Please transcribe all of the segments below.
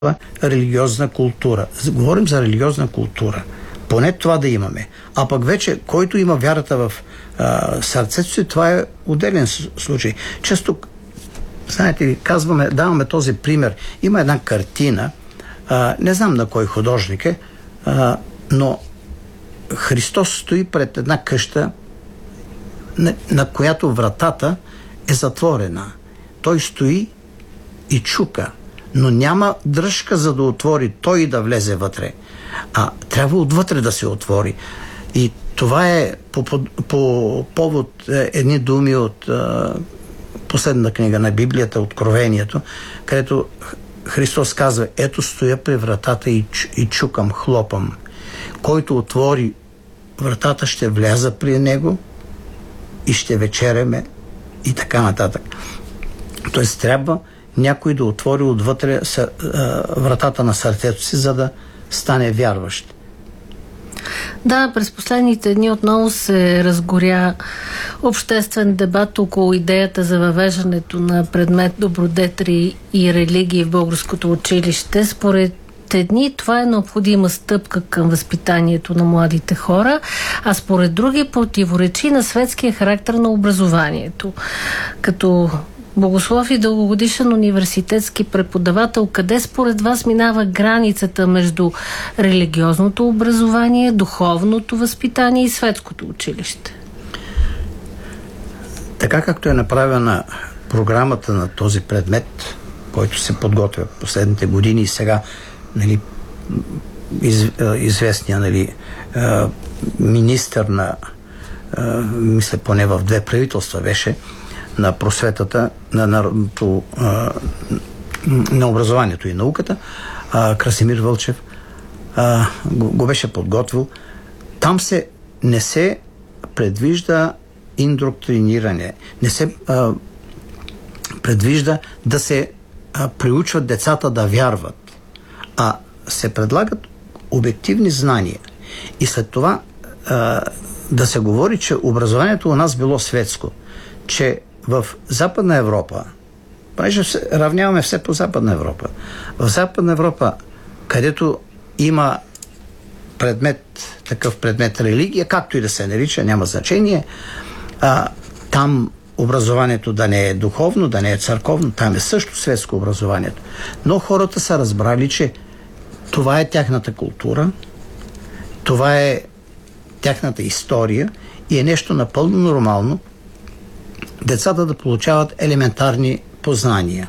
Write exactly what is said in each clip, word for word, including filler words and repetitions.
религиозна култура. Говорим за религиозна култура. Поне това да имаме. А пък вече, който има вярата в а, сърцето си, това е отделен случай. Често, знаете ли, казваме, даваме този пример. Има една картина, а, не знам на кой художник е, а, но Христос стои пред една къща, на, на която вратата е затворена. Той стои и чука, но няма дръжка, за да отвори той да влезе вътре. А трябва отвътре да се отвори. И това е по, по, по повод е, едни думи от е, последната книга на Библията, Откровението, където Христос казва: ето стоя при вратата и, и чукам, хлопам. Който отвори вратата, ще вляза при него и ще вечеряме и така нататък. Тоест трябва някой да отвори отвътре съ, а, вратата на сърцето си, за да стане вярващ. Да, през последните дни отново се разгоря обществен дебат около идеята за въвеждането на предмет добродетели и религии в българското училище. Според едни това е необходима стъпка към възпитанието на младите хора, а според други противоречи на светския характер на образованието. Като богослов и дългогодишен университетски преподавател, къде според вас минава границата между религиозното образование, духовното възпитание и светското училище? Така както е направена програмата на този предмет, който се подготвя последните години и сега, нали, из, известния, нали, министър на, мисля поне в две правителства беше, на просветата, на, на, на образованието и науката, а, Красимир Вълчев а, го, го беше подготвил. Там се не се предвижда индоктриниране, не се а, предвижда да се а, приучват децата да вярват, а се предлагат обективни знания. И след това а, да се говори, че образованието у нас било светско, че в Западна Европа, понеже се равняваме все по Западна Европа, в Западна Европа, където има предмет, такъв предмет религия, както и да се нарича, няма значение, а, там образованието да не е духовно, да не е църковно, там е също светско образованието. Но хората са разбрали, че това е тяхната култура, това е тяхната история и е нещо напълно нормално децата да получават елементарни познания.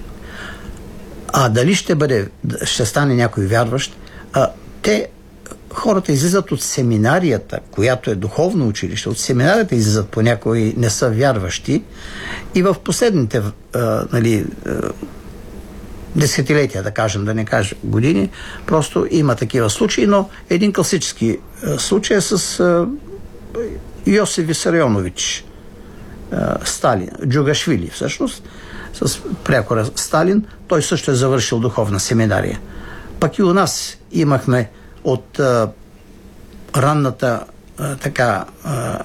А дали ще бъде, ще стане някой вярващ, а, те, хората излизат от семинарията, която е духовно училище, от семинарията излизат по някои не са вярващи и в последните а, нали, а, десетилетия, да кажем, да не кажа години, просто има такива случаи, но един класически а, случай е с а, Йосиф Висарионович Сталин, Джугашвили всъщност, с прякора Сталин, той също е завършил духовна семинария. Пък и у нас имахме от а, ранната а, така а,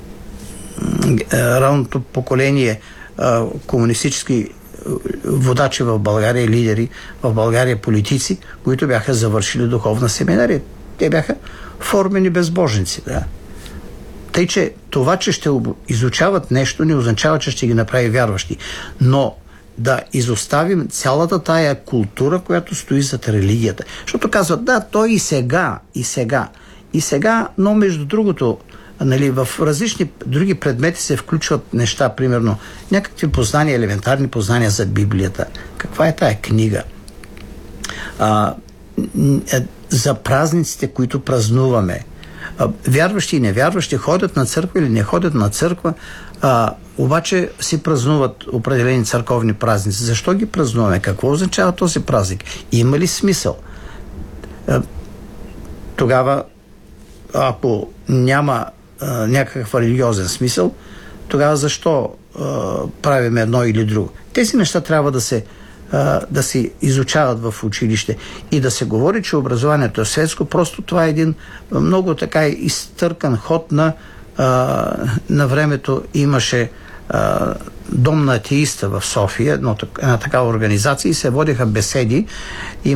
ранното поколение а, комунистически водачи в България, лидери в България, политици, които бяха завършили духовна семинария. Те бяха формени безбожници, да. Тъй, че това, че ще изучават нещо, не означава, че ще ги направи вярващи. Но да изоставим цялата тая култура, която стои зад религията. Защото казват, да, той и сега, и сега, и сега, но между другото, нали, в различни други предмети се включват неща, примерно някакви познания, елементарни познания за Библията. Каква е тая книга? А, за празниците, които празнуваме. Вярващи и невярващи ходят на църква или не ходят на църква, а, обаче си празнуват определени църковни празници. Защо ги празнуваме? Какво означава този празник? Има ли смисъл? А, тогава, ако няма а, някакъв религиозен смисъл, тогава защо а, правим едно или друго? Тези неща трябва да се да се изучават в училище и да се говори, че образованието е светско. Просто това е един много така изтъркан ход на, а, на времето. Имаше а, дом на атеиста в София, но една такава организация, и се водеха беседи. И